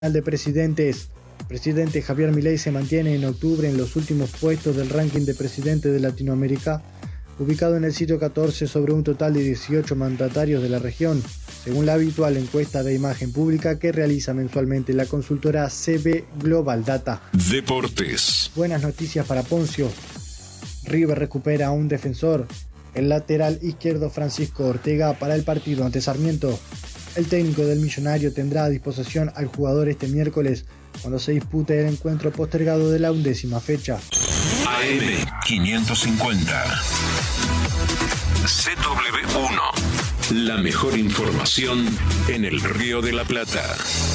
de presidentes. El presidente Javier Milei se mantiene en octubre en los últimos puestos del ranking de presidentes de Latinoamérica, ubicado en el sitio 14 sobre un total de 18 mandatarios de la región, según la habitual encuesta de imagen pública que realiza mensualmente la consultora CB Global Data. Deportes. Buenas noticias para Poncio. River recupera a un defensor, el lateral izquierdo Francisco Ortega, para el partido ante Sarmiento. El técnico del Millonario tendrá a disposición al jugador este miércoles, cuando se dispute el encuentro postergado de la 11ª fecha. AM 550. CW1. La mejor información en el Río de la Plata.